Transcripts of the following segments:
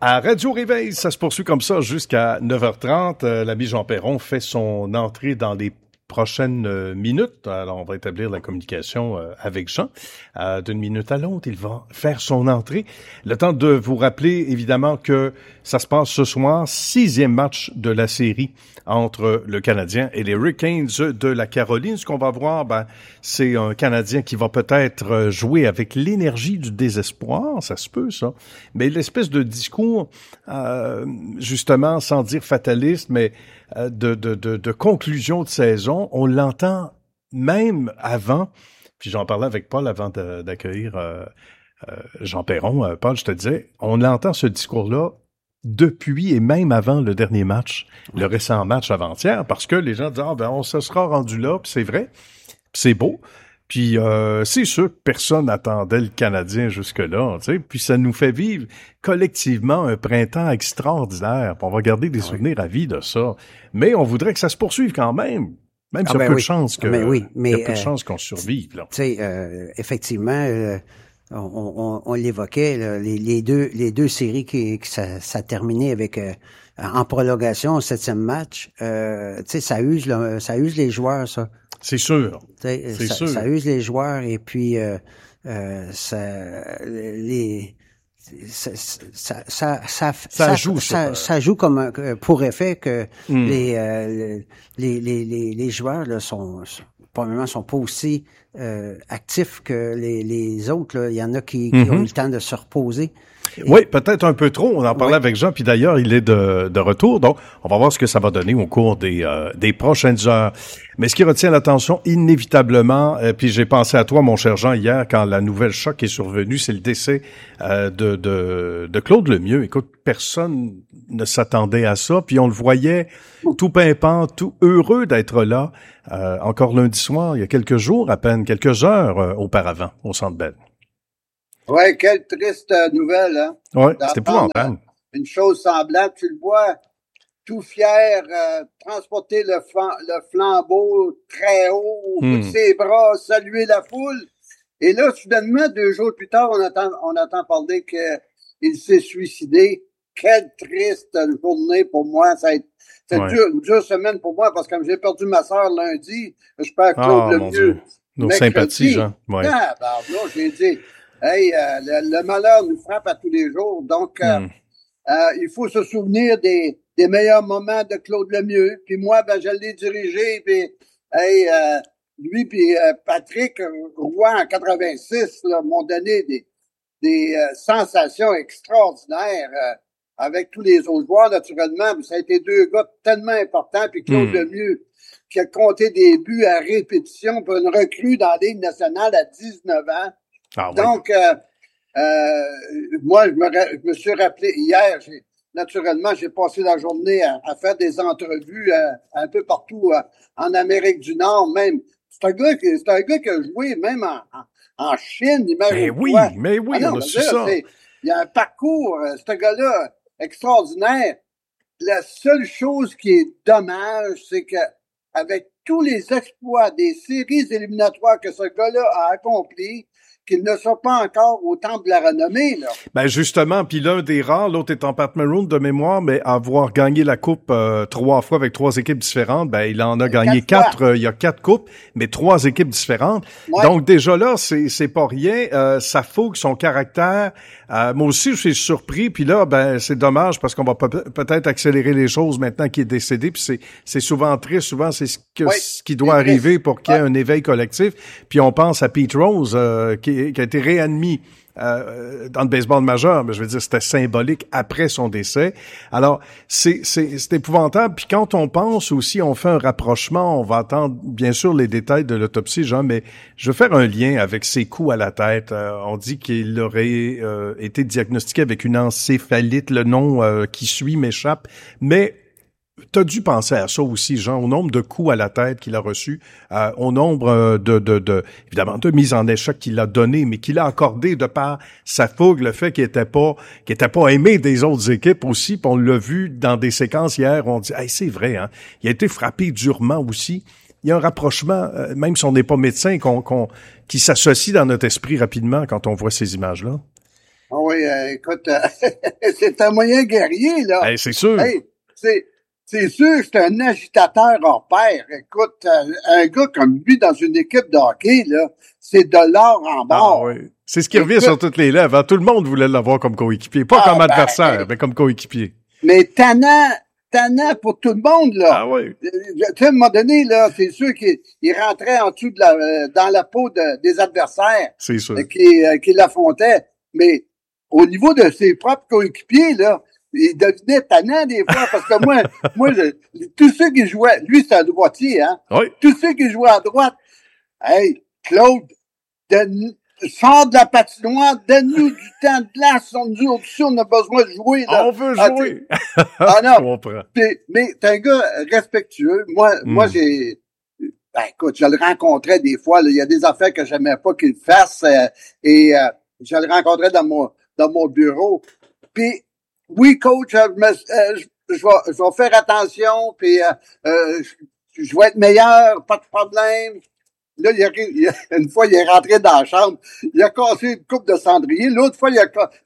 À Radio Réveil, ça se poursuit comme ça jusqu'à 9h30. L'ami Jean Perron fait son entrée dans les prochaines minutes. Alors, on va établir la communication avec Jean. D'une minute à l'autre, il va faire son entrée. Le temps de vous rappeler, évidemment, que ça se passe ce soir, 6e match de la série entre le Canadien et les Hurricanes de la Caroline. Ce qu'on va voir, c'est un Canadien qui va peut-être jouer avec l'énergie du désespoir. Ça se peut, ça. Mais l'espèce de discours, justement, sans dire fataliste, mais de conclusion de saison, on l'entend même avant, puis j'en parlais avec Paul avant d'accueillir Jean Perron. Paul, je te disais, on entend ce discours-là depuis et même avant le dernier match, le récent match avant-hier, parce que les gens disent « on se sera rendu là », puis c'est vrai, puis c'est beau. Puis c'est sûr que personne n'attendait le Canadien jusque-là, tu sais. Puis ça nous fait vivre collectivement un printemps extraordinaire. Puis on va garder des souvenirs à vie de ça. Mais on voudrait que ça se poursuive quand même. Même s'il y a peu de chance que, il y a peu de chance qu'on survive, là. Tu sais, effectivement, on l'évoquait, là, les deux séries qui ça terminait avec en prolongation au 7e match. Tu sais, ça use les joueurs, ça. C'est sûr. Ça use les joueurs et puis ça joue comme pour effet que les joueurs là probablement sont pas aussi actifs que les autres là. Il y en a qui ont eu le temps de se reposer. Oui, peut-être un peu trop. On en parlait avec Jean, puis d'ailleurs, il est de retour. Donc, on va voir ce que ça va donner au cours des prochaines heures. Mais ce qui retient l'attention, inévitablement, puis j'ai pensé à toi, mon cher Jean, hier, quand la nouvelle choc est survenue, c'est le décès de Claude Lemieux. Écoute, personne ne s'attendait à ça, puis on le voyait tout pimpant, tout heureux d'être là, encore lundi soir, il y a quelques jours à peine, quelques heures auparavant, au Centre Bell. Ouais, quelle triste nouvelle, hein. Ouais, c'était épouvantable. Une chose semblable, tu le vois, tout fier, transporter le flambeau très haut, ses bras, saluer la foule. Et là, soudainement, 2 jours plus tard, on entend parler qu'il s'est suicidé. Quelle triste journée pour moi. C'est une dure semaine pour moi parce que comme j'ai perdu ma sœur lundi, je perds Claude Lemieux. Nos sympathies, Jean. Ouais. Là, j'ai dit, hey, le malheur nous frappe à tous les jours. Donc, il faut se souvenir des meilleurs moments de Claude Lemieux. Puis moi, je l'ai dirigé. Puis, lui puis Patrick Roy en 86 m'ont donné des sensations extraordinaires avec tous les autres joueurs, naturellement. Ça a été 2 gars tellement importants. Puis Claude Lemieux, qui a compté des buts à répétition pour une recrue dans la Ligue nationale à 19 ans. Ah, oui. Donc, moi, je me suis rappelé hier, naturellement, j'ai passé la journée à faire des entrevues un peu partout en Amérique du Nord, même. C'est un gars qui a joué même en Chine, imagine-toi. Mais oui, on a su ça. Il y a un parcours, ce gars-là, extraordinaire. La seule chose qui est dommage, c'est que avec tous les exploits des séries éliminatoires que ce gars-là a accomplis, qu'il ne soit pas encore au temple de la renommée, là. Ben justement, puis l'un des rares, l'autre étant Pat Maroon de mémoire, mais avoir gagné la coupe 3 fois avec 3 équipes différentes, il en a gagné 4. Il y a 4 coupes, mais 3 équipes différentes. Ouais. Donc déjà là, c'est pas rien. Ça fougue son caractère. Moi aussi, je suis surpris. Puis là, c'est dommage parce qu'on va peut-être accélérer les choses maintenant qu'il est décédé. Puis c'est souvent triste. Souvent, c'est ce qui doit arriver pour qu'il y ait un éveil collectif. Puis on pense à Pete Rose qui a été réadmis dans le baseball majeur, mais je veux dire, c'était symbolique après son décès. Alors, c'est épouvantable. Puis quand on pense aussi, on fait un rapprochement, on va attendre, bien sûr, les détails de l'autopsie, Jean, mais je veux faire un lien avec ses coups à la tête. On dit qu'il aurait été diagnostiqué avec une encéphalite, le nom qui suit m'échappe, mais t'as dû penser à ça aussi, Jean, au nombre de coups à la tête qu'il a reçus, au nombre évidemment, de mises en échec qu'il a donné, mais qu'il a accordé de par sa fougue, le fait qu'il était pas aimé des autres équipes aussi, puis on l'a vu dans des séquences hier, on dit, hey, c'est vrai, hein, il a été frappé durement aussi. Il y a un rapprochement, même si on n'est pas médecin, qui s'associe dans notre esprit rapidement quand on voit ces images-là. Oui, écoute, c'est un moyen guerrier, là. C'est sûr. C'est sûr que c'est un agitateur hors pair. Écoute, un gars comme lui dans une équipe de hockey, là, c'est de l'or en bord. Ah, oui. C'est ce qui revient sur toutes les lèvres. Tout le monde voulait l'avoir comme coéquipier. Pas comme adversaire, mais comme coéquipier. Mais tannant pour tout le monde, là. Ah oui. Tu sais, à un moment donné, là, c'est sûr qu'il rentrait en dessous dans la peau des adversaires. C'est sûr. Qui l'affrontaient. Mais au niveau de ses propres coéquipiers, là, il devenait tannant des fois, parce que moi, tous ceux qui jouaient, lui, c'est un droitier, hein? Oui. Tous ceux qui jouaient à droite, hey, Claude, sors de la patinoire, donne-nous du temps de glace, on nous dit aussi, on a besoin de jouer, là. On veut jouer. Non. Je comprends. Mais t'es un gars respectueux. Moi, écoute, je le rencontrais des fois, là, il y a des affaires que j'aimais pas qu'il fasse, je le rencontrais dans mon bureau. Puis, oui, coach, je vais faire attention, puis je vais être meilleur, pas de problème. Là, une fois, il est rentré dans la chambre, il a cassé une coupe de cendrier. L'autre fois, il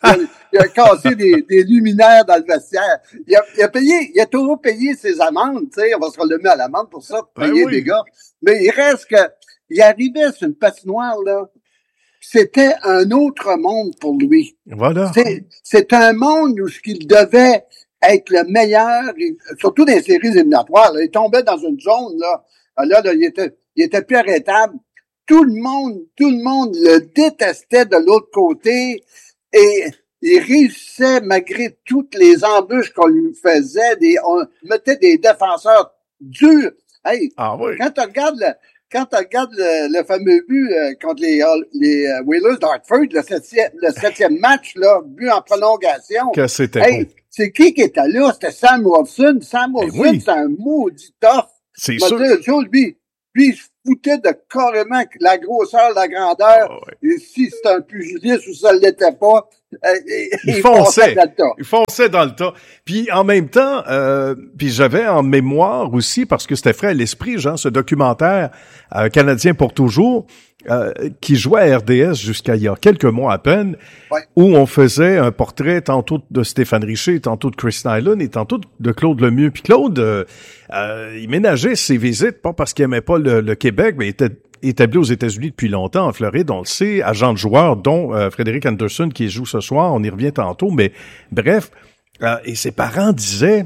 a cassé des luminaires dans le vestiaire. Il a toujours payé ses amendes, tu sais, on va se relever à l'amende pour ça, pour payer des gars. Mais il reste il arrivait sur une patinoire, là. C'était un autre monde pour lui. Voilà. C'est un monde où il devait être le meilleur, surtout dans les séries éliminatoires. Là, il tombait dans une zone, là. Là, il était plus arrêtable. Tout le monde le détestait de l'autre côté et il réussissait malgré toutes les embûches qu'on lui faisait. On mettait des défenseurs durs. Hey, oui. Quand tu regardes le fameux but contre les Whalers d'Hartford, le septième match, là, but en prolongation. Que c'était beau. C'est qui était là? C'était Sam Wilson. Sam Wilson, c'est un maudit tough. C'est sûr. Lui, il se foutait de carrément la grosseur, la grandeur. Et si c'était un pugiliste ou ça ne l'était pas, il fonçait dans le tas. Il fonçait dans le tas. Puis en même temps, puis j'avais en mémoire aussi, parce que c'était frais à l'esprit, genre, ce documentaire Canadien pour toujours, qui jouait à RDS jusqu'à il y a quelques mois à peine, où on faisait un portrait tantôt de Stéphane Richer, tantôt de Chris Nyland et tantôt de Claude Lemieux. Puis Claude, il ménageait ses visites, pas parce qu'il aimait pas le Québec, mais il était établi aux États-Unis depuis longtemps, en Floride, on le sait, agent de joueurs, dont Frédéric Anderson qui joue ce soir, on y revient tantôt, mais bref, et ses parents disaient,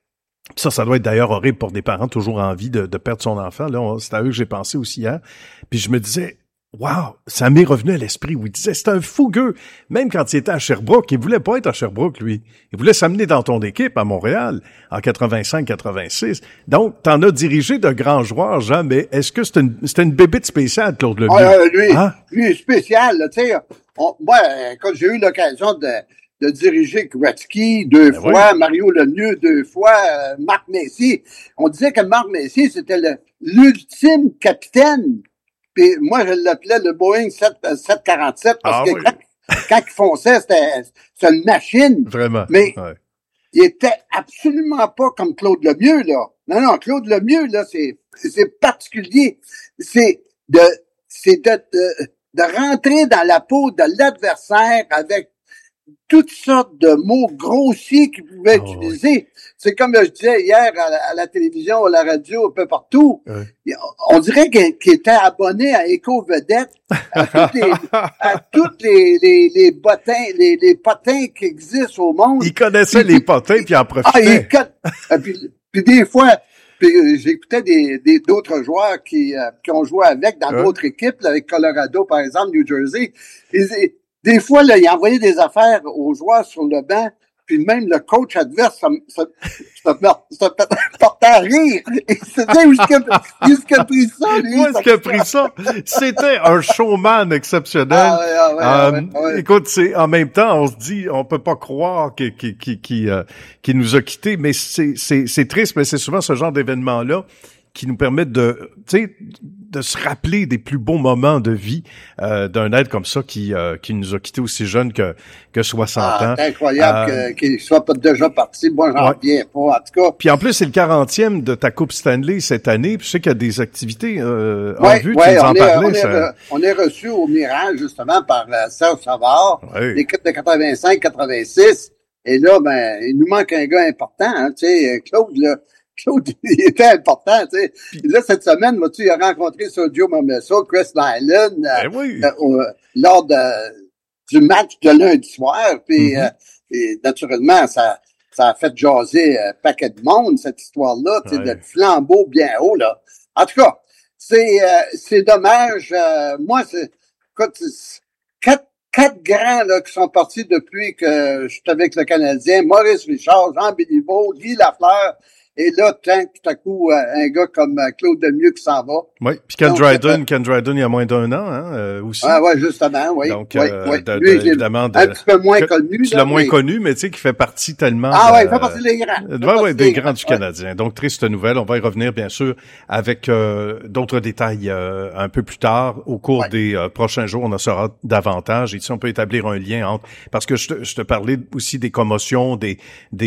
ça doit être d'ailleurs horrible pour des parents toujours en vie de perdre son enfant, là, c'est à eux que j'ai pensé aussi hier, puis je me disais, wow, ça m'est revenu à l'esprit où il disait, c'est un fougueux. Même quand il était à Sherbrooke, il voulait pas être à Sherbrooke, lui. Il voulait s'amener dans ton équipe à Montréal en 85-86. Donc, t'en as dirigé de grands joueurs, Jean, mais est-ce que c'était une bébite spéciale, Claude Lemieux? Lui, spécial, tu sais. Moi, quand j'ai eu l'occasion de diriger Gretzky 2 fois, Mario Lemieux 2 fois, Marc Messier, on disait que Marc Messier, c'était l'ultime capitaine. Puis moi, je l'appelais le Boeing 747 parce que quand il fonçait, c'était une machine. Vraiment. Mais il était absolument pas comme Claude Lemieux, là. Non, Claude Lemieux, là, c'est particulier. C'est de rentrer dans la peau de l'adversaire avec toutes sortes de mots grossiers qu'il pouvait utiliser. C'est comme je disais hier à la télévision, à la radio, un peu partout. On dirait qu'il était abonné à Éco-Vedette, à toutes les bottins, les potins qui existent au monde. Il connaissait les potins puis en profitait. Puis des fois, j'écoutais d'autres joueurs qui ont joué avec dans d'autres équipes, là, avec Colorado, par exemple, New Jersey. Des fois, là, il envoyait des affaires aux joueurs sur le banc, puis même le coach adverse se portait à rire. Et c'était où est-ce qu'il a pris ça, lui? Où est-ce qu'il a pris ça? C'était un showman exceptionnel. Écoute, en même temps, on se dit, on peut pas croire qu'il nous a quittés, mais c'est triste, mais c'est souvent ce genre d'événement-là qui nous permettent de se rappeler des plus beaux moments de vie d'un être comme ça qui nous a quittés aussi jeune que 60 ans. C'est incroyable qu'il soit pas déjà parti. Moi, j'en reviens pas, en tout cas. Puis en plus, c'est le 40e de ta Coupe Stanley cette année. Puis je sais qu'il y a des activités en vue. Tu nous en parlais. On est reçu au Mirage, justement, par Serge Savard, l'équipe de 85-86. Et là, ben, il nous manque un gars important, hein, tu sais, Claude, il était important, tu sais. Là, cette semaine, il a rencontré Sergio Momesso, Chris Nyland, lors du match de lundi soir. Puis, et naturellement, ça a fait jaser un paquet de monde, cette histoire-là, tu sais, de flambeau bien haut, là. En tout cas, c'est dommage. Moi, écoute, quatre grands là qui sont partis depuis que je suis avec le Canadien, Maurice Richard, Jean Béliveau, Guy Lafleur, et là, tout à coup, un gars comme Claude Lemieux qui s'en va. Oui, puis Ken Dryden, il y a moins d'un an, hein, aussi. Ah ouais, justement, oui. Donc, lui, évidemment, un petit peu moins connu. Tu l'as moins connu, mais tu sais, qui fait partie tellement. Ah ouais, il fait partie des grands. Des grands du Canadien. Donc, triste nouvelle. On va y revenir, bien sûr, avec d'autres détails un peu plus tard. Au cours des prochains jours, on en saura davantage. Et si on peut établir un lien entre, parce que je te parlais aussi des commotions, de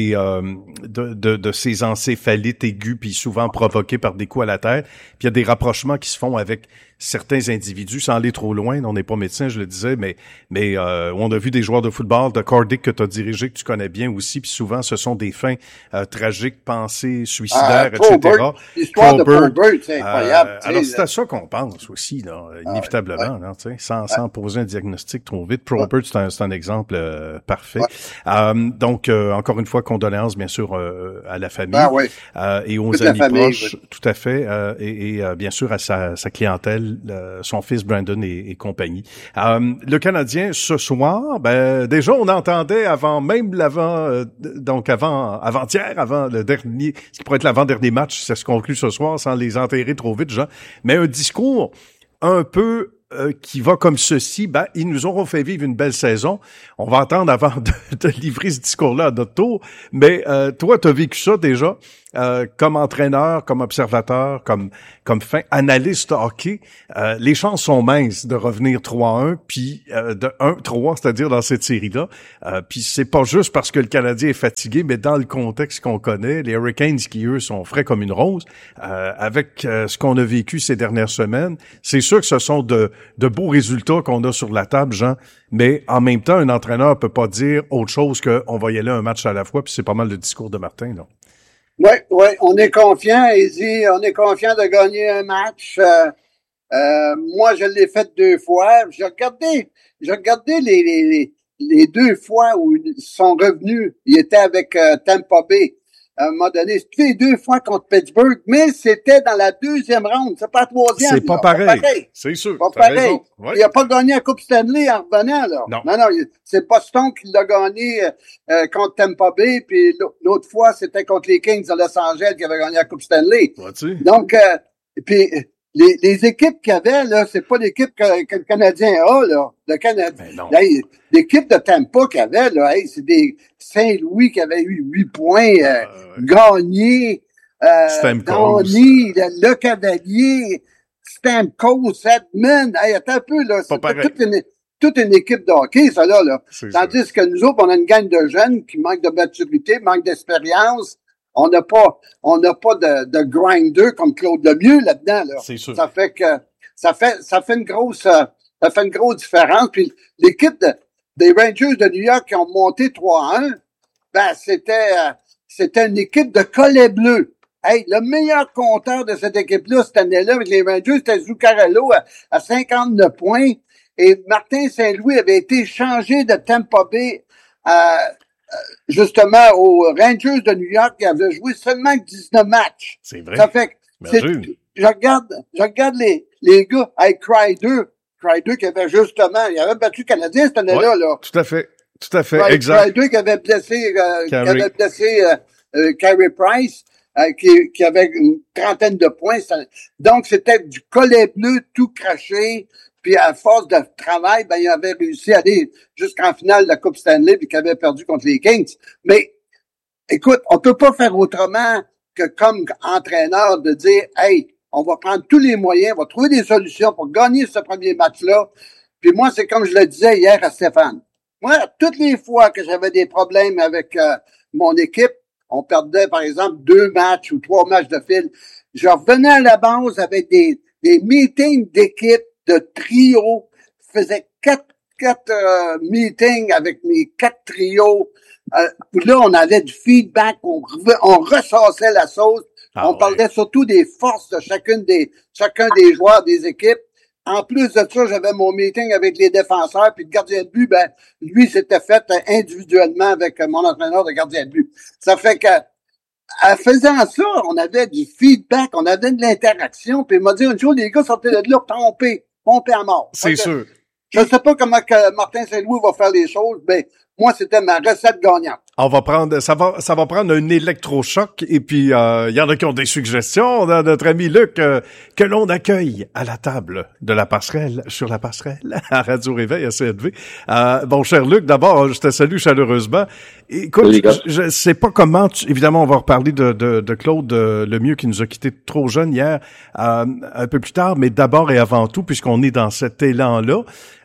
ces encéphalites aigus, puis souvent provoqués par des coups à la tête. Puis il y a des rapprochements qui se font avec certains individus, sans aller trop loin. On n'est pas médecin, je le disais, mais on a vu des joueurs de football, de Cardiff que tu as dirigé, que tu connais bien aussi, puis souvent ce sont des fins tragiques, pensées suicidaires, etc. L'histoire de Paul Burt, c'est incroyable. Alors c'est à ça qu'on pense aussi, là, inévitablement, là, sans poser un diagnostic trop vite. Probert, c'est un exemple parfait. Donc encore une fois, condoléances bien sûr à la famille et aux toute amis proches, tout à fait, et bien sûr à sa clientèle. Son fils Brandon et compagnie. Le Canadien, ce soir, déjà, on entendait avant-hier, avant le dernier, ce qui pourrait être l'avant-dernier match, ça se conclut ce soir, sans les enterrer trop vite, Jean, mais un discours un peu qui va comme ceci, ils nous auront fait vivre une belle saison. On va attendre avant de livrer ce discours-là à notre tour. Mais toi, tu as vécu ça déjà comme entraîneur, comme observateur, comme fin analyste hockey. Les chances sont minces de revenir 3-1, puis de 1-3, c'est-à-dire dans cette série-là. Puis c'est pas juste parce que le Canadien est fatigué, mais dans le contexte qu'on connaît, les Hurricanes qui, eux, sont frais comme une rose, avec ce qu'on a vécu ces dernières semaines, c'est sûr que ce sont de beaux résultats qu'on a sur la table, Jean, mais en même temps, un entraîneur peut pas dire autre chose qu'on va y aller un match à la fois, puis c'est pas mal le discours de Martin, là. Oui, on est confiant, Izzy, on est confiant de gagner un match. Moi, je l'ai fait 2 fois. J'ai regardé les 2 fois où ils sont revenus. Ils étaient avec Tampa Bay. À un moment donné, c'était les 2 fois contre Pittsburgh, mais c'était dans la 2e ronde, c'est pas la 3e. C'est pas pareil. C'est sûr. Pas pareil. Ouais. Il a pas gagné la Coupe Stanley en revenant, là. Non, c'est Boston qui l'a gagné contre Tampa Bay, puis l'autre fois, c'était contre les Kings de Los Angeles qui avait gagné la Coupe Stanley. Vois-tu? Donc, puis les équipes qu'il y avait, là, c'est pas l'équipe que le Canadien a, là. Le Canadien. L'équipe de Tampa qu'il y avait, là, c'est des Saint-Louis qui avait eu 8 points, gagnés, Donny, le Cavalier, Stamkos, Edmund, attends un peu, là. C'est toute une équipe de hockey, ça, là. Tandis que nous autres, on a une gang de jeunes qui manquent de maturité, manquent d'expérience. On n'a pas de grinder comme Claude Lemieux là-dedans, là. C'est sûr. Ça fait une grosse différence. Puis l'équipe des Rangers de New York qui ont monté 3-1, c'était une équipe de collets bleus. Hey, le meilleur compteur de cette équipe-là cette année-là avec les Rangers, c'était Zuccarello à 59 points. Et Martin Saint-Louis avait été changé de Tampa Bay justement aux Rangers de New York qui avaient joué seulement 19 matchs. C'est vrai. Ça fait je regarde les gars avec Kreider qui avait justement, il avait battu le Canadien cette année-là, là. Tout à fait, exact. Kreider qui avait blessé Carey Price, qui avait une 30aine de points. Donc, c'était du collet bleu tout craché. Puis, à force de travail, il avait réussi à aller jusqu'en finale de la Coupe Stanley puis qu'il avait perdu contre les Kings. Mais, écoute, on peut pas faire autrement que comme entraîneur de dire, hey, on va prendre tous les moyens, on va trouver des solutions pour gagner ce premier match-là. Puis moi, c'est comme je le disais hier à Stéphane. Moi, toutes les fois que j'avais des problèmes avec mon équipe, on perdait, par exemple, 2 matchs ou 3 matchs de fil, je revenais à la base avec des meetings d'équipe, de trio, je faisais 4 meetings avec mes 4 trios. Là, on avait du feedback, on ressassait la sauce. On parlait surtout des forces de chacun des joueurs des équipes. En plus de ça, j'avais mon meeting avec les défenseurs, puis le gardien de but, ben, lui, c'était fait individuellement avec mon entraîneur de gardien de but. Ça fait que, en faisant ça, on avait du feedback, on avait de l'interaction, puis il m'a dit une chose, les gars sortaient de là pompés à mort. C'est sûr. Je sais pas comment que Martin Saint-Louis va faire les choses, mais moi, c'était ma recette gagnante. On va prendre, ça va prendre un électrochoc et puis il y en a qui ont des suggestions. On a notre ami Luc que l'on accueille à la table de la passerelle, sur la passerelle, à Radio Réveil, à CNV. Bon, cher Luc, d'abord, je te salue chaleureusement. Écoute, je sais pas comment, évidemment, on va reparler de Claude Lemieux qui nous a quittés trop jeune hier, un peu plus tard, mais d'abord et avant tout, puisqu'on est dans cet élan-là,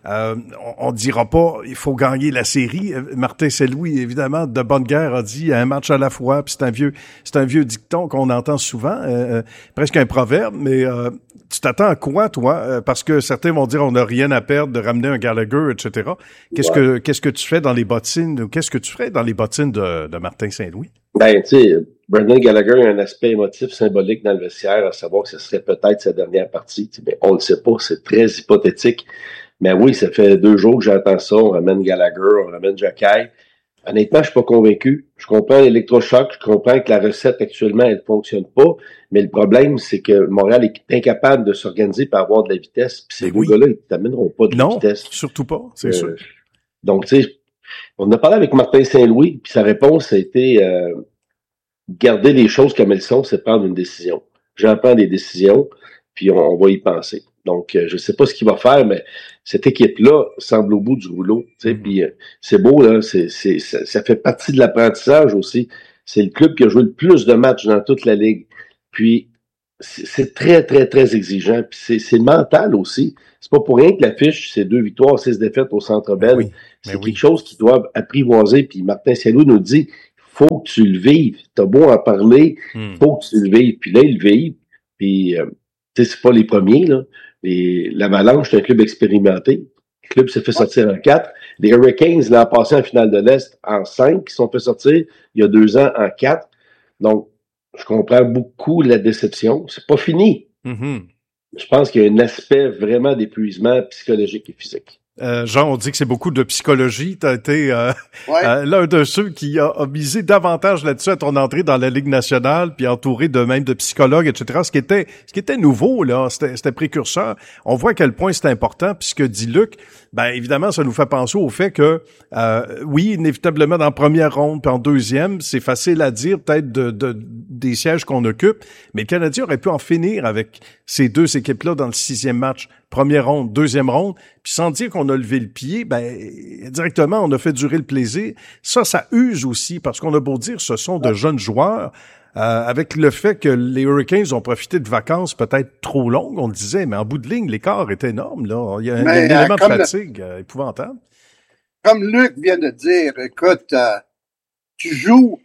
on dira pas, il faut gagner la série. Martin Saint-Louis, évidemment, de bonne guerre a dit un match à la fois, puis c'est un vieux dicton qu'on entend souvent, presque un proverbe, mais tu t'attends à quoi, toi? Parce que certains vont dire on n'a rien à perdre de ramener un Gallagher, etc. Qu'est-ce que tu fais dans les bottines, ou qu'est-ce que tu ferais dans les bottines de Martin Saint-Louis? Ben, tu sais, Brendan Gallagher a un aspect émotif, symbolique dans le vestiaire, à savoir que ce serait peut-être sa dernière partie. Mais on ne le sait pas, c'est très hypothétique. Mais oui, ça fait 2 jours que j'entends ça. On ramène Gallagher, on ramène Jacquet. Honnêtement, je suis pas convaincu. Je comprends l'électrochoc, je comprends que la recette actuellement, elle fonctionne pas. Mais le problème, c'est que Montréal est incapable de s'organiser pour avoir de la vitesse. Puis ces gars-là, ils t'amèneront pas de la vitesse. Non, surtout pas, c'est sûr. Donc, tu sais, on a parlé avec Martin Saint-Louis, puis sa réponse a été garder les choses comme elles sont, c'est prendre une décision. J'en prends des décisions, puis on va y penser. Donc, je sais pas ce qu'il va faire, mais cette équipe-là semble au bout du rouleau. Puis c'est beau, là, ça fait partie de l'apprentissage aussi. C'est le club qui a joué le plus de matchs dans toute la ligue. Puis c'est très, très, très exigeant. Puis c'est mental aussi. C'est pas pour rien que l'affiche, c'est 2 victoires, 6 défaites au Centre Bell. C'est quelque chose qu'ils doivent apprivoiser. Puis Martin Saint-Louis nous dit, faut que tu le vives. T'as beau en parler, faut que tu le vives. Puis là, ils le vivent. Puis, tu sais, c'est pas les premiers, là. L'Avalanche, c'est un club expérimenté. Le club s'est fait sortir en 4. Les Hurricanes, l'an passé en finale de l'Est, en 5, qui sont fait sortir il y a 2 ans en 4. Donc, je comprends beaucoup la déception. C'est pas fini. Je pense qu'il y a un aspect vraiment d'épuisement psychologique et physique. Jean, on dit que c'est beaucoup de psychologie. Tu as été l'un de ceux qui a misé davantage là-dessus à ton entrée dans la Ligue nationale, puis entouré de même de psychologues, etc. Ce qui était nouveau, là, c'était précurseur. On voit à quel point c'est important, puis ce que dit Luc, ben évidemment, ça nous fait penser au fait que oui, inévitablement dans la première ronde, puis en deuxième, c'est facile à dire peut-être des sièges qu'on occupe, mais le Canadien aurait pu en finir avec ces 2 équipes-là dans le 6e match. Première ronde, 2e ronde, puis sans dire qu'on a levé le pied, ben directement, on a fait durer le plaisir. Ça use aussi, parce qu'on a beau dire, ce sont de jeunes joueurs, avec le fait que les Hurricanes ont profité de vacances peut-être trop longues, on le disait, mais en bout de ligne, l'écart est énorme, là. Il y a un élément de fatigue épouvantable. Comme Luc vient de dire, écoute, tu joues,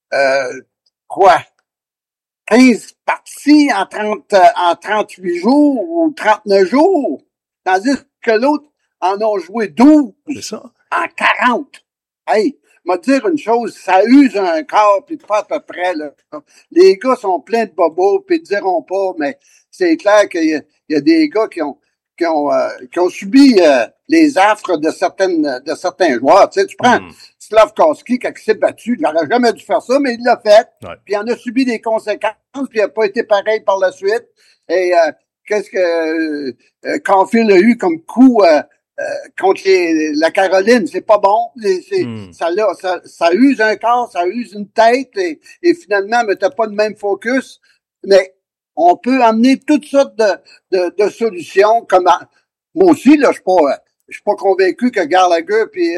15 parties en 38 jours ou 39 jours. Tandis que l'autre en ont joué 12 en 40. Hey, m'a dire une chose, ça use un corps puis pas à peu près, là. Les gars sont pleins de bobos puis ils diront pas, mais c'est clair qu'il y a des gars qui ont subi les affres de certains joueurs. Tu sais, tu prends Slavkovski, quand il s'est battu, il n'aurait jamais dû faire ça, mais il l'a fait. Ouais. Puis il en a subi des conséquences, puis il n'a pas été pareil par la suite. Et qu'est-ce que Caulfield a eu comme coup contre la Caroline? C'est pas bon. Ça use un corps, ça use une tête, et finalement, mais t'as pas le même focus. Mais on peut amener toutes sortes de solutions. Comme moi aussi, là, je suis pas convaincu que Gallagher puis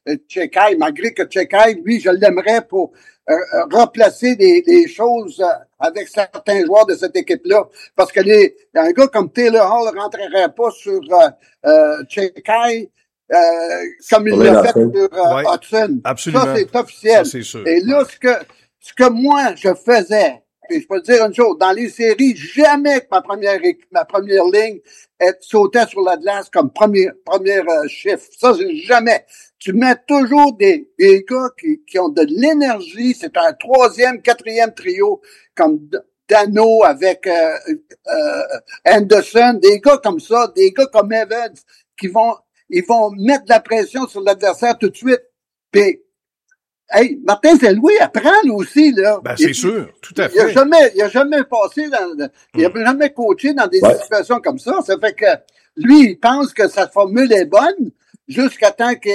Čekaj, malgré que Čekaj, lui, je l'aimerais pour replacer des choses avec certains joueurs de cette équipe-là. Parce que un gars comme Taylor Hall ne rentrerait pas sur Chekai comme il l'a fait sur Hudson. Absolument. Ça, c'est officiel. Ça, c'est sûr. Et là, ce que moi, je faisais, puis je peux te dire une chose, dans les séries, jamais que ma première ligne sautait sur la glace comme premier chiffre. Ça, c'est jamais. Tu mets toujours des gars qui ont de l'énergie. C'est un 3e, 4e trio, comme Dano avec Anderson, des gars comme ça, des gars comme Evans, ils vont mettre de la pression sur l'adversaire tout de suite. Puis, hey, Martin Saint-Louis apprend, lui aussi, là. Ben, c'est sûr, tout à fait. Il a jamais passé il a jamais coaché dans des situations comme ça. Ça fait que, lui, il pense que sa formule est bonne, jusqu'à temps qu'à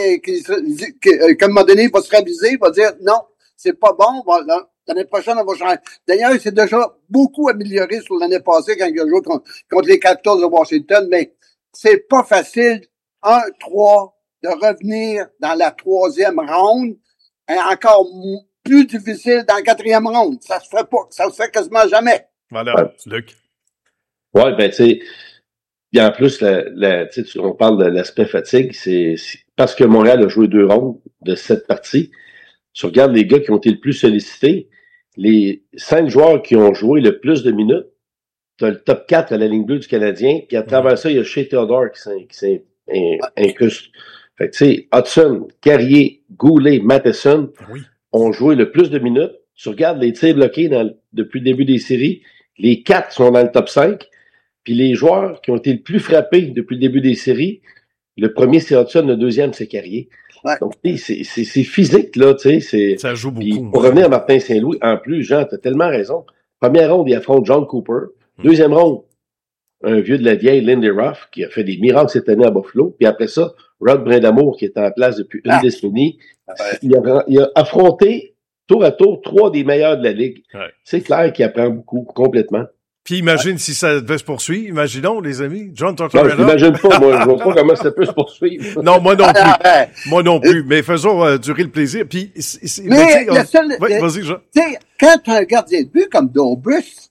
un moment donné, il va se réviser, il va dire, non, c'est pas bon, l'année prochaine, on va changer. D'ailleurs, il s'est déjà beaucoup amélioré sur l'année passée quand il a joué contre les Capitals de Washington, mais c'est pas facile, 1-3, de revenir dans la 3e ronde, et encore plus difficile dans la 4e ronde. Ça se fait pas. Ça se fait quasiment jamais. Voilà, Luc. Ouais, ben, tu sais, et en plus, on parle de l'aspect fatigue, c'est parce que Montréal a joué 2 rondes de cette partie. Tu regardes les gars qui ont été le plus sollicités, les 5 joueurs qui ont joué le plus de minutes, tu as le top 4 à la ligne bleue du Canadien, puis à travers ça, il y a Shea Theodore qui s'est incruste. Fait que, tu sais, Hudson, Carrier, Goulet, Matheson ont joué le plus de minutes. Tu regardes les tirs bloqués depuis le début des séries, les 4 sont dans le top 5. Puis les joueurs qui ont été le plus frappés depuis le début des séries, le premier c'est Hudson, le deuxième c'est Carrier. Ouais. Donc, c'est physique, là, tu sais. Ça joue beaucoup. Puis, pour revenir à Martin Saint-Louis, en plus, Jean, t'as tellement raison. Première ronde, il affronte John Cooper. Deuxième ronde, un vieux de la vieille, Lindy Ruff, qui a fait des miracles cette année à Buffalo. Puis après ça, Rod Brindamour, qui est en place depuis une décennie. Il a affronté, tour à tour, 3 des meilleurs de la Ligue. Ouais. C'est clair qu'il apprend beaucoup, complètement. Puis imagine si ça devait se poursuivre. Imaginons, les amis. John Tortorella. Non, je l'imagine pas, moi. Je vois pas comment ça peut se poursuivre. Non, moi non plus. Moi non plus. Mais faisons durer le plaisir. Puis, mais le seul... vas-y, Jean. Tu sais, quand tu as un gardien de but comme Dobus,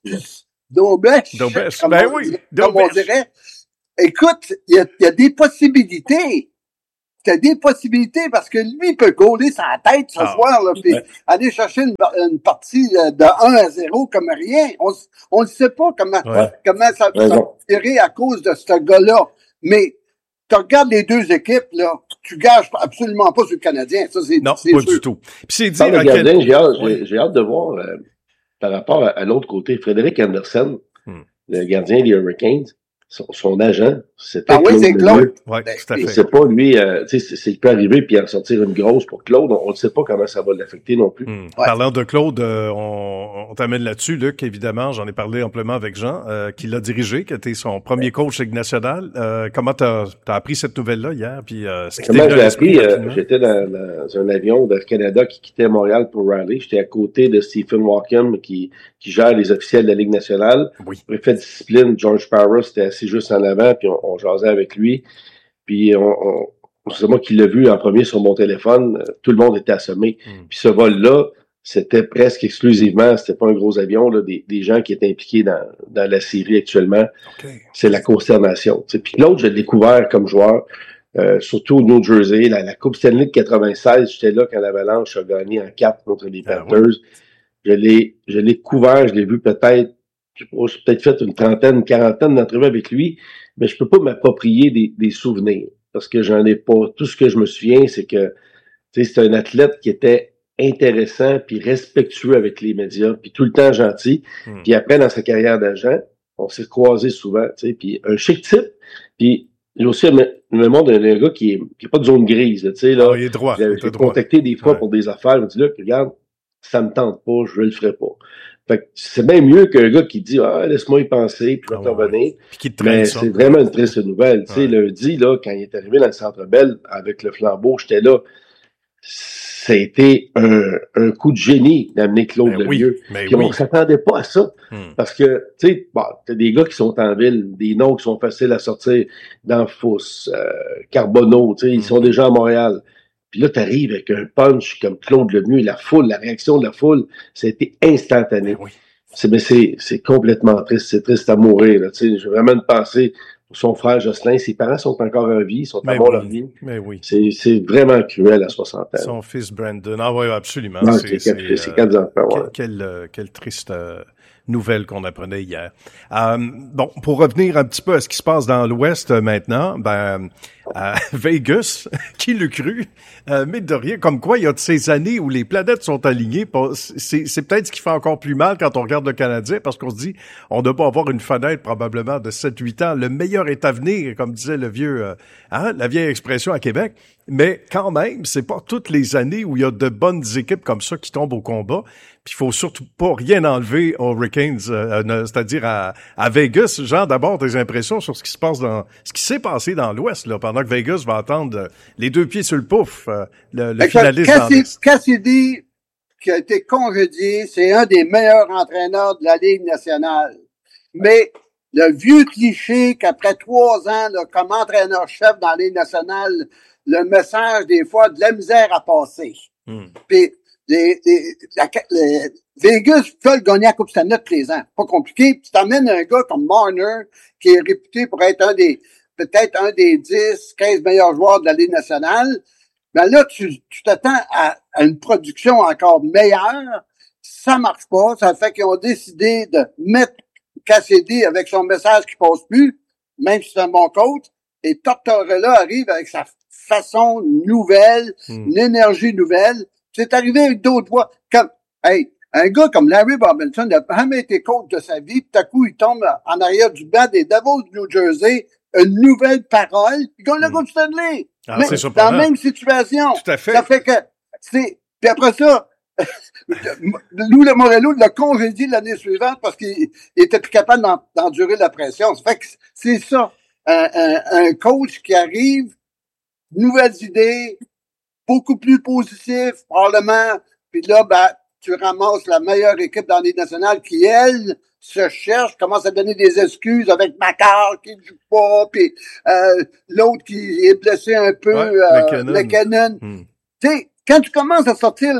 ben oui, comme on dirait, écoute, il y a des possibilités. T'as des possibilités parce que lui, il peut gauler sa tête ce soir, là, puis aller chercher une partie de 1-0 comme rien. On ne sait pas comment ça va tirer à cause de ce gars-là. Mais tu regardes les deux équipes, là, tu gages absolument pas sur le Canadien. Ça, c'est non, c'est pas sûr. du tout. Puis c'est dit le gardien, j'ai hâte de voir par rapport à l'autre côté, Frédéric Anderson, le gardien des Hurricanes. Son agent, c'était Claude. C'est Claude. Oui, tout à fait. C'est pas lui, tu sais, il peut arriver puis en sortir une grosse pour Claude. On ne sait pas comment ça va l'affecter non plus. Parlant de Claude, on t'amène là-dessus, Luc, évidemment. J'en ai parlé amplement avec Jean, qui l'a dirigé, qui était son premier coach Ligue nationale. Comment t'as appris cette nouvelle-là hier? Puis, comment je l'ai appris? J'étais dans un avion d'Air Canada qui quittait Montréal pour Raleigh. J'étais à côté de Stephen Walken, qui gère les officiels de la Ligue nationale. Oui. Préfet de discipline, George Parra, c'était assis juste en avant, puis on jasait avec lui. Puis c'est moi qui l'ai vu en premier sur mon téléphone. Tout le monde était assommé. Puis ce vol-là, c'était presque exclusivement, c'était pas un gros avion, là, des gens qui étaient impliqués dans la série actuellement. Okay. C'est la consternation. T'sais. Puis l'autre, je l'ai découvert comme joueur, surtout au New Jersey. La Coupe Stanley de 96, j'étais là quand l'Avalanche a gagné en 4 contre les Panthers. Oui. Je l'ai couvert, je l'ai vu peut-être, j'ai peut-être fait une trentaine, une quarantaine d'entrevues avec lui, mais je peux pas m'approprier des souvenirs parce que j'en ai pas. Tout ce que je me souviens, c'est que c'est un athlète qui était intéressant puis respectueux avec les médias, puis tout le temps gentil. Puis après, dans sa carrière d'agent, on s'est croisés souvent, puis un chic type. Puis il y a aussi le monde d'un gars qui est pas de zone grise, tu sais là. Il est droit. J'ai contacté des fois pour des affaires, il me dit là, regarde, ça me tente pas, je le ferai pas. Fait que c'est bien mieux qu'un gars qui dit laisse-moi y penser, puis je vais te revenner. Mais c'est vraiment une triste nouvelle. Tu sais, lundi, là, quand il est arrivé dans le Centre Bell avec le flambeau, j'étais là. Ça a été un coup de génie d'amener Claude Lemieux. Puis on s'attendait pas à ça. Parce que, tu sais, t'as des gars qui sont en ville, des noms qui sont faciles à sortir d'Anfos, Carbonneau, tu sais, ils sont déjà à Montréal. Puis là, t'arrives avec un punch comme Claude Lemieux, la réaction de la foule, ça a été instantané. C'est complètement triste. C'est triste à mourir. Là. J'ai vraiment une pensée pour son frère Jocelyn. Ses parents sont encore en vie. Ils sont à leur vie. Mais oui. C'est vraiment cruel à 60 ans. Son fils Brandon. Ah oui, absolument. Non, c'est 4 enfants. Ouais. Quelle triste nouvelle qu'on apprenait hier. Bon, pour revenir un petit peu à ce qui se passe dans l'Ouest maintenant, Vegas, qui l'eût cru, mais de rien, comme quoi il y a de ces années où les planètes sont alignées, c'est peut-être ce qui fait encore plus mal quand on regarde le Canadien, parce qu'on se dit, on doit pas avoir une fenêtre probablement de 7-8 ans, le meilleur est à venir, comme disait le vieux, la vieille expression à Québec, mais quand même, c'est pas toutes les années où il y a de bonnes équipes comme ça qui tombent au combat. Puis il faut surtout pas rien enlever aux Hurricanes, c'est-à-dire à Vegas. Jean, d'abord, tes impressions sur ce qui se passe ce qui s'est passé dans l'Ouest, là, pendant que Vegas va attendre les 2 pieds sur le pouf, le finaliste dans l'Est. Cassidy, qui a été congédié, c'est un des meilleurs entraîneurs de la Ligue nationale. Mais le vieux cliché qu'après 3 ans, là, comme entraîneur-chef dans la Ligue nationale, le message, des fois, de la misère à passer. Puis, Vegas veulent gagner la Coupe Stanley tous les ans. Pas compliqué. Puis tu t'amènes un gars comme Marner, qui est réputé pour être peut-être un des 10, 15 meilleurs joueurs de la Ligue nationale. Ben là, tu t'attends à une production encore meilleure. Ça marche pas. Ça fait qu'ils ont décidé de mettre Cassidy avec son message qui passe plus, même si c'est un bon coach. Et Tortorella arrive avec sa façon nouvelle, une énergie nouvelle. C'est arrivé avec d'autres voix. Un gars comme Larry Robinson n'a jamais été coach de sa vie, tout à coup, il tombe en arrière du banc des Devils du New Jersey, une nouvelle parole, il gagne la Coupe Stanley. Mais dans la même situation. Tout à fait. Ça fait que, puis après ça, Lou Lamoriello l'a congédié l'année suivante parce qu'il était plus capable d'endurer la pression. Ça fait que c'est ça. Un coach qui arrive, nouvelles idées, beaucoup plus positif, probablement. Puis là, tu ramasses la meilleure équipe dans les nationales qui, elle, se cherche, commence à donner des excuses avec Makar qui ne joue pas, puis l'autre qui est blessé un peu, McKinnon. Tu sais, quand tu commences à sortir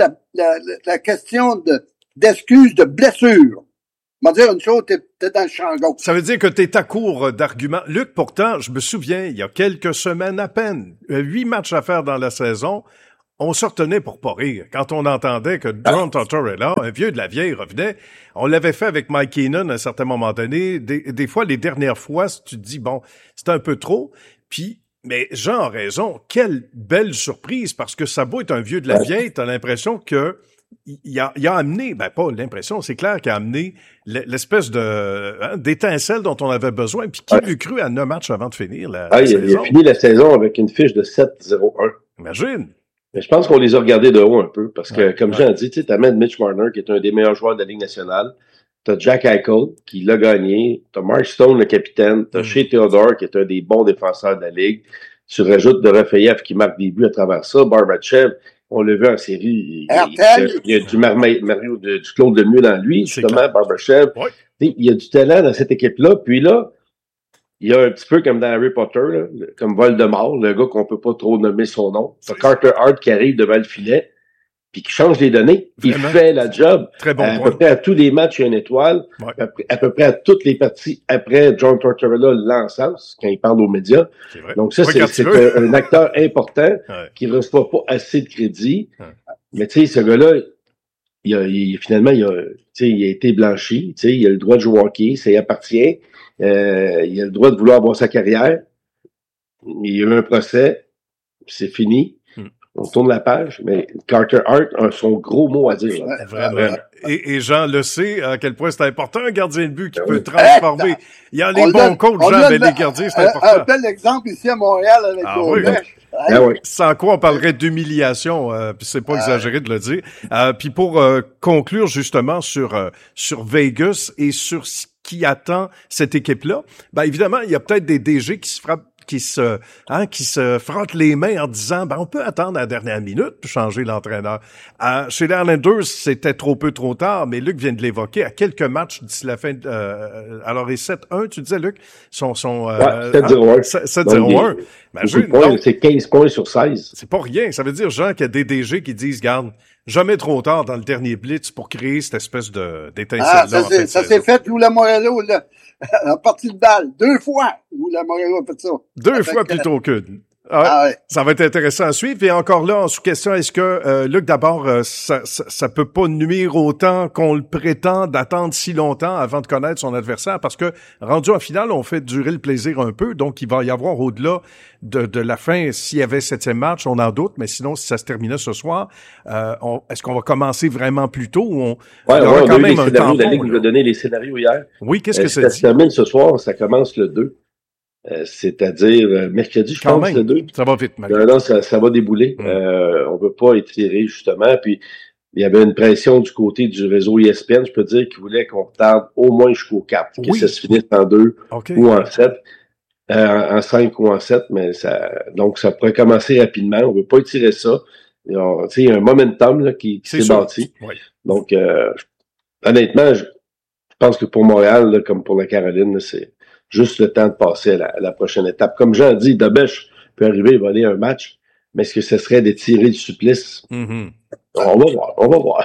la question d'excuses, de blessures, on va dire une chose, t'es dans le champ gauche. Ça veut dire que t'es à court d'arguments. Luc, pourtant, je me souviens, il y a quelques semaines à peine, 8 matchs à faire dans la saison, on se retenait pour pas rire. Quand on entendait que John Tortorella, un vieux de la vieille, revenait, on l'avait fait avec Mike Keenan à un certain moment donné. Des fois, les dernières fois, tu te dis, bon, c'est un peu trop. Mais Jean a raison, quelle belle surprise, parce que Sabo est un vieux de la vieille, t'as l'impression que il a amené, pas l'impression, c'est clair qu'il a amené l'espèce d'étincelle dont on avait besoin, puis qui l'eût cru à 9 matchs avant de finir la saison. Il a fini la saison avec une fiche de 7-0-1. Imagine! Mais je pense qu'on les a regardés de haut un peu, parce que, comme Jean dit, tu t'amènes Mitch Marner, qui est un des meilleurs joueurs de la Ligue nationale, t'as Jack Eichel, qui l'a gagné, t'as Mark Stone, le capitaine, t'as Shea Theodore, qui est un des bons défenseurs de la Ligue, tu rajoutes de Raphaël qui marque des buts à travers ça, Barbachev, on l'a vu en série, il y a du Mario, du Claude Lemieux dans lui, justement, Barbachev. Il y a du talent dans cette équipe-là, puis là, il y a un petit peu comme dans Harry Potter, là, comme Voldemort, le gars qu'on peut pas trop nommer son nom. C'est Carter Hart qui arrive devant le filet, puis qui change les données. Vraiment. Il fait la job. Très bon à peu près à tous les matchs, il y a une étoile. Ouais. À peu près à toutes les parties après John Tortorella l'encense, quand il parle aux médias. Donc ça, c'est un acteur important qui ne reçoit pas assez de crédit. Mais tu sais, ce gars-là, finalement, il a été blanchi. Tu sais, il a le droit de jouer au hockey, ça y appartient. Il a le droit de vouloir avoir sa carrière. Il y a eu un procès. C'est fini. On tourne la page, mais Carter Hart a son gros mot à dire. Vraiment. Et Jean le sait à quel point c'est important, un gardien de but qui peut transformer. Il y a les bons coachs, Jean, mais les gardiens, c'est important. Un bel exemple ici à Montréal avec oui. Sans quoi on parlerait d'humiliation, puis c'est pas exagéré de le dire. Puis pour conclure justement sur Vegas et sur ce qui attend cette équipe-là, évidemment, il y a peut-être des DG qui se frottent les mains en disant on peut attendre à la dernière minute pour changer l'entraîneur. Chez les Islanders, c'était trop peu trop tard, mais Luc vient de l'évoquer, à quelques matchs d'ici la fin alors les 7-1, tu disais Luc, sont 7-0-1. 7-0-1. C'est 15 points sur 16. C'est pas rien, ça veut dire Jean qu'il y a des DG qui disent regarde, Jamais trop tard dans le dernier blitz pour créer cette espèce d'étincelle-là. Ça s'est fait, Lou Lamoriello, en partie de balle. 2 fois, Lou Lamoriello a fait ça. 2 fois plutôt qu'une. Ouais. Ça va être intéressant à suivre. Et encore là, en sous-question, est-ce que, Luc, d'abord, ça peut pas nuire autant qu'on le prétend d'attendre si longtemps avant de connaître son adversaire? Parce que, rendu en finale, on fait durer le plaisir un peu. Donc, il va y avoir au-delà de la fin, s'il y avait 7e match, on en doute. Mais sinon, si ça se terminait ce soir, est-ce qu'on va commencer vraiment plus tôt ou on aura quand même un temps? La Ligue nous a donné les scénarios hier. Oui, qu'est-ce que ça dit? Ça se termine ce soir, ça commence le 2. C'est-à-dire mercredi, je pense, le 2. Ça va vite, non, ça va débouler. On veut pas étirer, justement. Puis, il y avait une pression du côté du réseau ESPN, je peux dire, qui voulait qu'on retarde au moins jusqu'au 4, que ça se finisse en 2 ou en 7, en 5 ou en 7, mais donc ça pourrait commencer rapidement. On veut pas étirer ça. Il y a un momentum là, qui s'est bâti. Oui. Donc, honnêtement, je pense que pour Montréal, là, comme pour la Caroline, là, c'est juste le temps de passer à la prochaine étape. Comme Jean dit, Dobèche peut arriver et voler un match, mais est-ce que ce serait d'étirer le supplice? On va voir.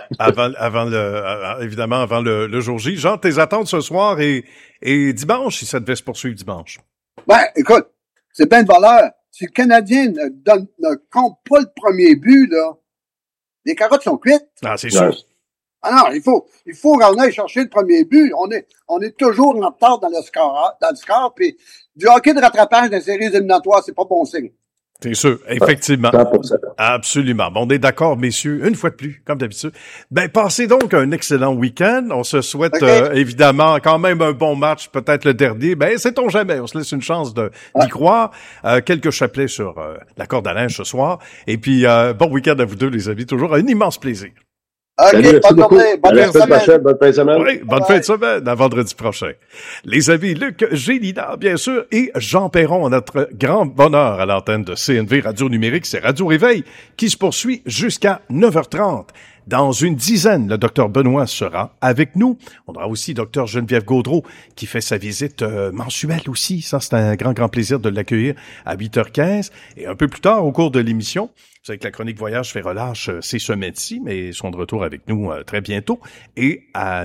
Évidemment, avant le jour J. Jean, tes attentes ce soir et dimanche, si ça devait se poursuivre dimanche? Ben, écoute, c'est plein de valeur. Si le Canadien ne compte pas le premier but, là, les carottes sont cuites. Ah, c'est sûr. Ah non, il faut qu'on aille chercher le premier but. On est toujours en retard dans le score, puis du hockey de rattrapage des séries éliminatoires, c'est pas bon signe. C'est sûr, effectivement. 100%. Absolument. Bon, on est d'accord, messieurs, une fois de plus, comme d'habitude. Ben, passez donc un excellent week-end. On se souhaite, évidemment, quand même un bon match, peut-être le dernier. Ben, sait-on jamais. On se laisse une chance d'y croire. Quelques chapelets sur la corde à linge ce soir. Et puis, bon week-end à vous deux, les amis. Toujours un immense plaisir. OK, bonne journée, bonne fin de semaine. Bonne fin de semaine. Oui, bonne fin de semaine, à vendredi prochain. Les amis, Luc Gélina, bien sûr, et Jean Perron, notre grand bonheur à l'antenne de CNV Radio Numérique, c'est Radio Réveil, qui se poursuit jusqu'à 9h30. Dans une dizaine, le docteur Benoît sera avec nous. On aura aussi docteur Geneviève Gaudreau qui fait sa visite mensuelle aussi. Ça, c'est un grand plaisir de l'accueillir à 8h15. Et un peu plus tard, au cours de l'émission, vous savez que la chronique voyage fait relâche ces semaines-ci, mais ils sont de retour avec nous très bientôt. Et à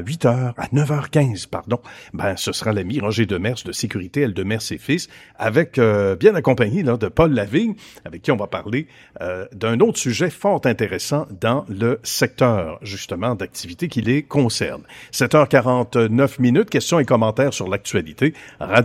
9h15, ben, ce sera l'ami Roger Demers de Sécurité L. Demers et Fils, avec, bien accompagné, là, de Paul Lavigne, avec qui on va parler, d'un autre sujet fort intéressant dans le secteur, justement, d'activité qui les concerne. 7h49, questions et commentaires sur l'actualité,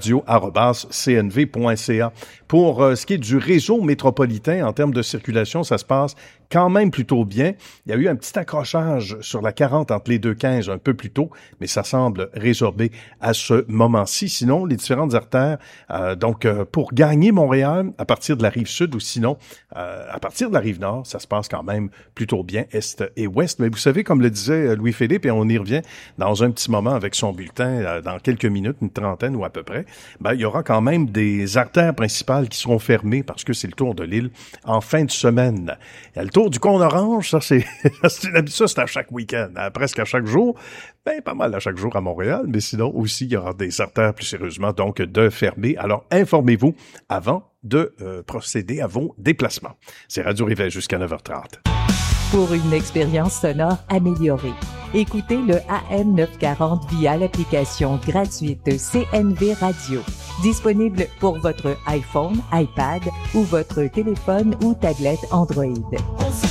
radio@cnv.ca. Pour ce qui est du réseau métropolitain en termes de circulation, ça se passe quand même plutôt bien. Il y a eu un petit accrochage sur la 40 entre les 2,15 un peu plus tôt, mais ça semble résorbé à ce moment-ci. Sinon, les différentes artères, pour gagner Montréal à partir de la rive sud ou sinon à partir de la rive nord, ça se passe quand même plutôt bien, est et ouest. Mais vous savez, comme le disait Louis-Philippe, et on y revient dans un petit moment avec son bulletin, dans quelques minutes, une trentaine ou à peu près, ben, il y aura quand même des artères principales qui seront fermées parce que c'est le tour de l'île en fin de semaine. Il y a le tour du cône orange, ça c'est c'est à chaque week-end, presque à chaque jour, ben pas mal à chaque jour à Montréal, mais sinon aussi il y aura des artères plus sérieusement donc de fermer. Alors informez-vous avant de procéder à vos déplacements. C'est Radio Réveil jusqu'à 9h30. Pour une expérience sonore améliorée, écoutez le AM 940 via l'application gratuite CNV Radio. Disponible pour votre iPhone, iPad ou votre téléphone ou tablette Android.